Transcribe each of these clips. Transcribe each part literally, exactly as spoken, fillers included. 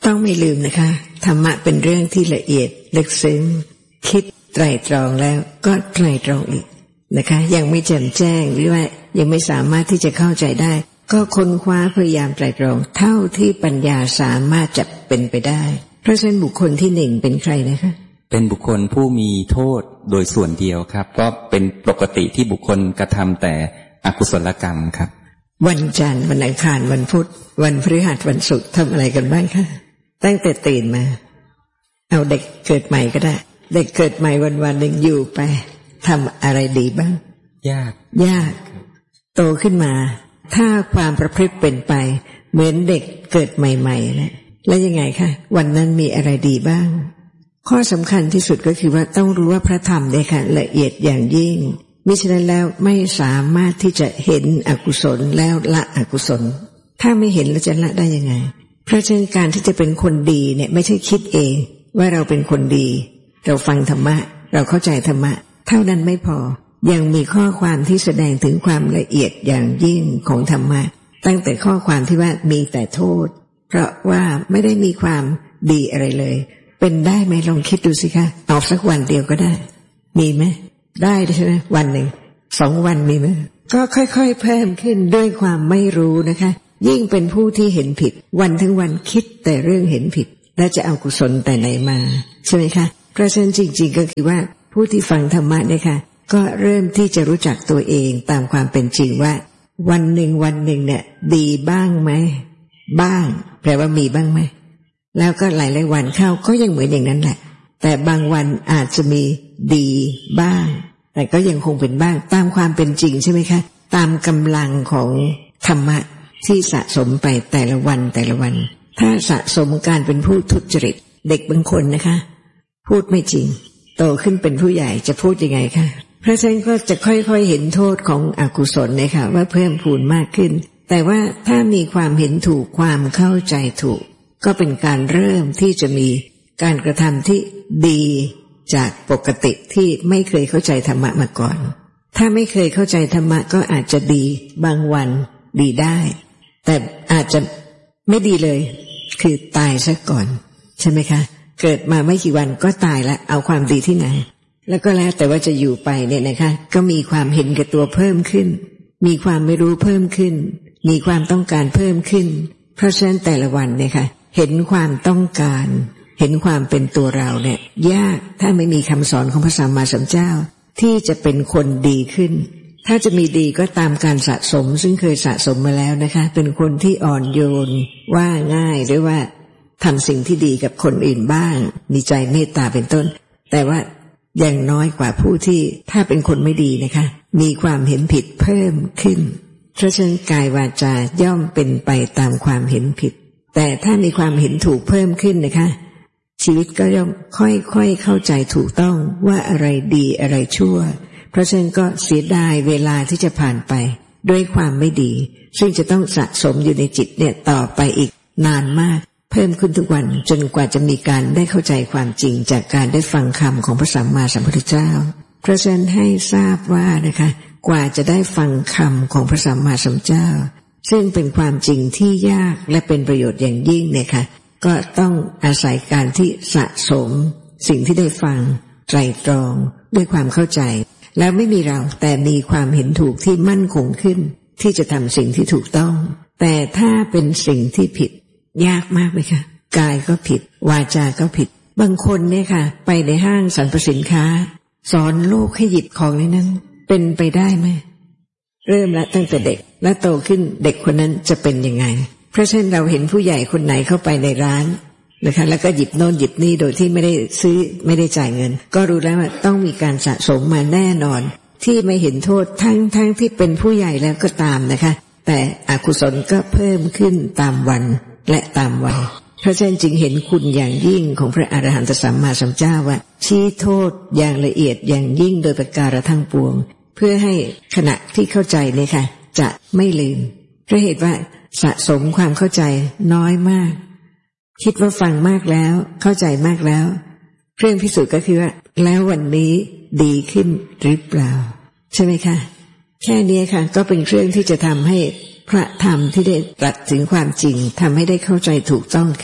ต้องไม่ลืมนะคะธรรมะเป็นเรื่องที่ละเอียดลึกซึ้งคิดไตร่ตรองแล้วก็ไตร่ตรองอีกนะคะยังไม่แจ่มแจ้งหรือว่ายังไม่สามารถที่จะเข้าใจได้ก็ค้นคว้าพยายามไตร่ตรองเท่าที่ปัญญาสามารถจะเป็นไปได้เพราะฉะนั้นบุคคลที่หนึ่งเป็นใครนะคะเป็นบุคคลผู้มีโทษโดยส่วนเดียวครับก็เป็นปกติที่บุคคลกระทำแต่อกุศลกรรมครับวันจันทร์วันอังคารวันพุธวันพฤหัสวันศุกร์ทำอะไรกันบ้างคะตั้งแต่ตื่นมาเอาเด็กเกิดใหม่ก็ได้เด็กเกิดใหม่วันวันหนึ่งอยู่ไปทำอะไรดีบ้างยากยากโตขึ้นมาถ้าความประพฤติเป็นไปเหมือนเด็กเกิดใหม่ๆนะแล้วยังไงคะวันนั้นมีอะไรดีบ้างข้อสำคัญที่สุดก็คือว่าต้องรู้ว่าพระธรรมเนี่ยค่ะละเอียดอย่างยิ่งมิฉะนั้นแล้วไม่สามารถที่จะเห็นอกุศลแล้วละอกุศลถ้าไม่เห็นแล้วจะละได้ยังไงเพราะฉะนั้นการที่จะเป็นคนดีเนี่ยไม่ใช่คิดเองว่าเราเป็นคนดีเราฟังธรรมะเราเข้าใจธรรมะเท่านั้นไม่พอยังมีข้อความที่แสดงถึงความละเอียดอย่างยิ่งของธรรมะตั้งแต่ข้อความที่ว่ามีแต่โทษเพราะว่าไม่ได้มีความดีอะไรเลยเป็นได้ไหมลองคิดดูสิคะเอาสักวันเดียวก็ได้มีไหมได้ใช่ไหมวันหนึ่งสองวันมีไหมก็ค่อยๆเพิ่มขึ้นด้วยความไม่รู้นะคะยิ่งเป็นผู้ที่เห็นผิดวันทั้งวันคิดแต่เรื่องเห็นผิดและจะเอากุศลแต่ไหนมาใช่ไหมคะเพราะฉะนั้นจริงๆก็คือว่าผู้ที่ฟังธรรมะเนี่ยค่ะก็เริ่มที่จะรู้จักตัวเองตามความเป็นจริงว่าวันหนึ่งวันหนึ่งเนี่ยดีบ้างไหมบ้างแปลว่ามีบ้างไหมแล้วก็หลายๆวันเข้าก็ยังเหมือนอย่างนั้นแหละแต่บางวันอาจจะมีดีบ้างแต่ก็ยังคงเป็นบ้างตามความเป็นจริงใช่ไหมคะตามกำลังของธรรมะที่สะสมไปแต่ละวันแต่ละวันถ้าสะสมการเป็นผู้ทุจริตเด็กบางคนนะคะพูดไม่จริงโตขึ้นเป็นผู้ใหญ่จะพูดยังไงคะเพราะฉะนั้นก็จะค่อยๆเห็นโทษของอกุศลเนี่ยค่ะว่าเพิ่มพูนมากขึ้นแต่ว่าถ้ามีความเห็นถูกความเข้าใจถูกก็เป็นการเริ่มที่จะมีการกระทำที่ดีจากปกติที่ไม่เคยเข้าใจธรรมะมาก่อนถ้าไม่เคยเข้าใจธรรมะก็อาจจะดีบางวันดีได้แต่อาจจะไม่ดีเลยคือตายซะก่อนใช่ไหมคะเกิดมาไม่กี่วันก็ตายแล้วเอาความดีที่ไหนแล้วก็แล้วแต่ว่าจะอยู่ไปเนี่ยนะคะก็มีความเห็นแก่ตัวเพิ่มขึ้นมีความไม่รู้เพิ่มขึ้นมีความต้องการเพิ่มขึ้นเพราะฉะนั้นแต่ละวันเนี่ยค่ะเห็นความต้องการเห็นความเป็นตัวเราเนี่ยยากถ้าไม่มีคำสอนของพระสัมมาสัมพุทธเจ้าที่จะเป็นคนดีขึ้นถ้าจะมีดีก็ตามการสะสมซึ่งเคยสะสมมาแล้วนะคะเป็นคนที่อ่อนโยนว่าง่ายหรือว่าทำสิ่งที่ดีกับคนอื่นบ้างมีใจเมตตาเป็นต้นแต่ว่ายังน้อยกว่าผู้ที่ถ้าเป็นคนไม่ดีนะคะมีความเห็นผิดเพิ่มขึ้นเพราะฉะนั้นกายวาจาย่อมเป็นไปตามความเห็นผิดแต่ถ้ามีความเห็นถูกเพิ่มขึ้นนะคะชีวิตก็ย่อมค่อยๆเข้าใจถูกต้องว่าอะไรดีอะไรชั่วเพราะฉะนั้นก็เสียดายเวลาที่จะผ่านไปด้วยความไม่ดีซึ่งจะต้องสะสมอยู่ในจิตเนี่ยต่อไปอีกนานมากเพิ่มขึ้นทุกวันจนกว่าจะมีการได้เข้าใจความจริงจากการได้ฟังคำของพระสัมมาสัมพุทธเจ้าเพราะฉะนั้นให้ทราบว่านะคะกว่าจะได้ฟังคำของพระสัมมาสัมพุทธเจ้าซึ่งเป็นความจริงที่ยากและเป็นประโยชน์อย่างยิ่งเนี่ยค่ะก็ต้องอาศัยการที่สะสมสิ่งที่ได้ฟังไตร่ตรองด้วยความเข้าใจแล้วไม่มีเราแต่มีความเห็นถูกที่มั่นคงขึ้นที่จะทำสิ่งที่ถูกต้องแต่ถ้าเป็นสิ่งที่ผิดยากมากเลยค่ะกายก็ผิดวาจาก็ผิดบางคนเนี่ยค่ะไปในห้างสรรพสินค้าสอนลูกให้หยิบของในนั้นเป็นไปได้ไหมเริ่มละตั้งแต่เด็กและโตขึ้นเด็กคนนั้นจะเป็นยังไงเพราะฉะนั้นเราเห็นผู้ใหญ่คนไหนเข้าไปในร้านนะคะแล้วก็หยิบโน่นหยิบนี่โดยที่ไม่ได้ซื้อไม่ได้จ่ายเงินก็รู้แล้วว่าต้องมีการสะสมมาแน่นอนที่ไม่เห็นโทษทั้งทั้งที่เป็นผู้ใหญ่แล้วก็ตามนะคะแต่อกุศลก็เพิ่มขึ้นตามวันและตามวัยเพราะฉะนั้นจึงเห็นคุณอย่างยิ่งของพระอรหันตสัมมาสัมพุทธเจ้าว่าชี้โทษอย่างละเอียดอย่างยิ่งโดยประการทั้งปวงเพื่อให้ขณะที่เข้าใจเนี่ยค่ะจะไม่ลืมเพราะเหตุว่าสะสมความเข้าใจน้อยมากคิดว่าฟังมากแล้วเข้าใจมากแล้วเครื่องพิสูจน์ก็คือว่าแล้ววันนี้ดีขึ้นหรือเปล่าใช่ไหมคะแค่นี้ค่ะก็เป็นเครื่องที่จะทำให้พระธรรมที่ได้ตรัสถึงความจริงทำให้ได้เข้าใจถูกต้องขึ้น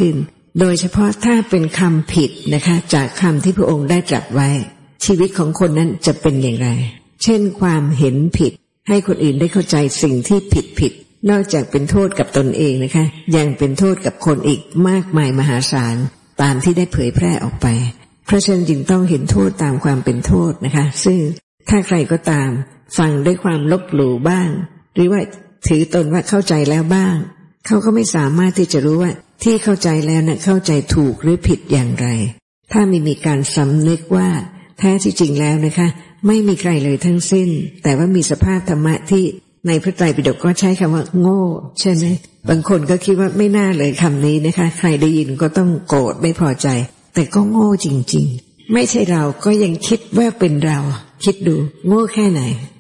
โดยเฉพาะถ้าเป็นคำผิดนะคะจากคำที่พระองค์ได้ตรัสไว้ชีวิตของคนนั้นจะเป็นอย่างไรเช่นความเห็นผิดให้คนอื่นได้เข้าใจสิ่งที่ผิดผิดนอกจากเป็นโทษกับตนเองนะคะยังเป็นโทษกับคนอีกมากมายมหาศาลตามที่ได้เผยแพร่ออกไปเพราะฉะนั้นจึงต้องเห็นโทษตามความเป็นโทษนะคะซึ่งถ้าใครก็ตามฟังด้วยความลบหลู่บ้างหรือว่าถือตนว่าเข้าใจแล้วบ้างเขาก็ไม่สามารถที่จะรู้ว่าที่เข้าใจแล้วนะ่ะเข้าใจถูกหรือผิดอย่างไรถ้าไม่มีการสำนึกว่าแท้ที่จริงแล้วนะคะไม่มีใครเลยทั้งสิ้นแต่ว่ามีสภาพธรรมะที่ในพระไตรปิฎกก็ใช้คำว่าโง่ใช่ไหมบางคนก็คิดว่าไม่น่าเลยคำนี้นะคะใครได้ยินก็ต้องโกรธไม่พอใจแต่ก็โง่จริงๆไม่ใช่เราก็ยังคิดว่าเป็นเราคิดดูโง่แค่ไหน